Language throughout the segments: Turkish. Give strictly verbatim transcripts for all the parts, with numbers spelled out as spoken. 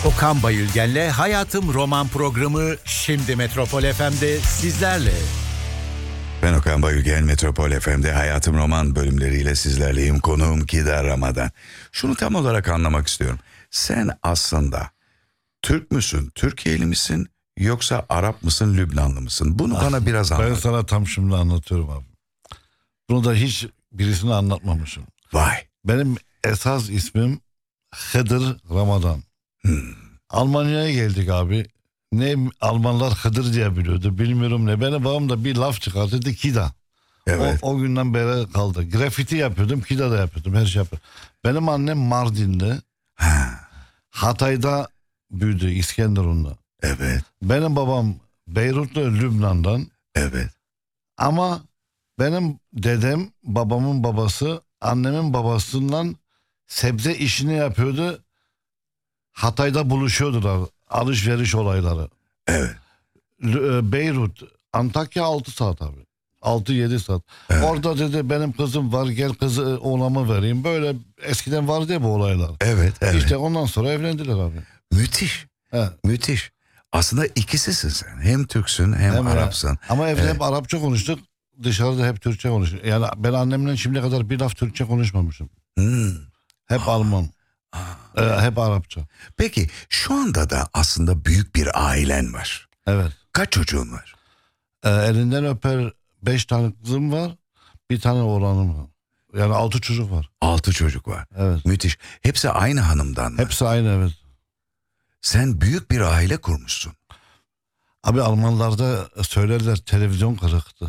Okan Bayülgen'le Hayatım Roman programı şimdi Metropol F M'de sizlerle. Ben Okan Bayülgen, Metropol F M'de Hayatım Roman bölümleriyle sizlerleyim. Konuğum Kida Ramadan. Şunu tam olarak anlamak istiyorum. Sen aslında Türk müsün, Türkiye'li misin, yoksa Arap mısın, Lübnanlı mısın? Bunu bana biraz anlat. Ben sana tam şimdi anlatıyorum abi. Bunu da hiç birisine anlatmamışım. Vay. Benim esas ismim Hıdır Ramadan. Hmm. Almanya'ya geldik abi. Ne Almanlar Hıdır diye biliyordu, bilmiyorum ne. Benim babam da bir laf çıkarttı, Kida. Evet. O, o günden beri kaldı. Grafiti yapıyordum, Kida da yapıyordum, her şey yapıyordum. Benim annem Mardin'de. Ha. Hatay'da büyüdü, İskenderun'da. Evet. Benim babam Beyrut'ta, Lübnan'dan. Evet. Ama benim dedem, babamın babası, annemin babasından sebze işini yapıyordu. Hatay'da buluşuyordular, alışveriş olayları. Evet. Beyrut, Antakya altı saat abi. altı yedi saat. Evet. Orada dedi benim kızım var, gel kızı oğlama vereyim. Böyle eskiden vardı ya bu olaylar. Evet. Evet. İşte ondan sonra evlendiler abi. Müthiş. He. Müthiş. Aslında ikisisin sen. Hem Türksün hem, Hem Arapsın. Ama evde Evet. hep Arapça konuştuk. Dışarıda hep Türkçe konuştuk. Yani ben annemle şimdiye kadar bir laf Türkçe konuşmamışım. Hmm. Hep Alman. Ee, hep Arapça. Peki şu anda da aslında büyük bir ailen var. Evet. Kaç çocuğun var? Ee, elinden öper beş tane kızım var. Bir tane oğlanım var. Yani altı çocuk var. Altı çocuk var. Evet. Müthiş. Hepsi aynı hanımdan mı? Hepsi aynı, evet. Sen büyük bir aile kurmuşsun. Abi Almanlarda söylerler televizyon kırıktı.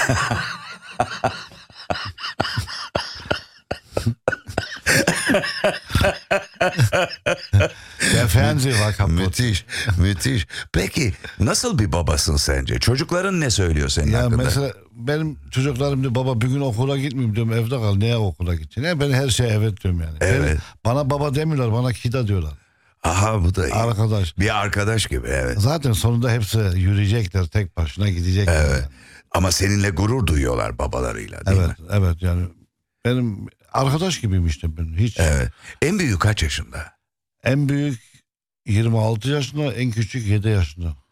Der Fernseher war kaputt. Müthiş, müthiş. Peki nasıl bir babasın sence? Çocukların ne söylüyor senin Ya hakkında? mesela benim çocuklarım diyor baba bir gün okula gitmeyeyim diyorum, evde kal. Neye okula gideceksin? Ya ben her şeye evet diyorum yani. Evet. Benim- bana baba demiyorlar, bana Kida diyorlar. Aha, bu da iyi. Arkadaş. Bir arkadaş gibi, evet. Zaten sonunda hepsi yürüyecekler, tek başına gidecekler. Evet. Yani. Ama seninle gurur duyuyorlar babalarıyla, değil Evet, mi? evet yani benim arkadaş gibiyim işte ben. Hiç. Evet. En büyük kaç yaşında? En büyük yirmi altı yaşında, en küçük yedi yaşında.